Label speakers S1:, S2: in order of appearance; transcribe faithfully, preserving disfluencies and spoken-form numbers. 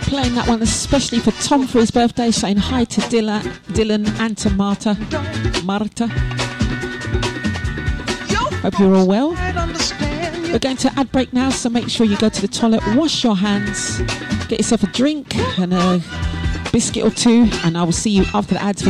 S1: Playing that one especially for Tom for his birthday, saying hi to Dylan, Dylan and to Marta. Marta. Hope you're all well. We're going to ad break now, so make sure you go to the toilet, wash your hands, get yourself a drink and a biscuit or two, and I will see you after the ads for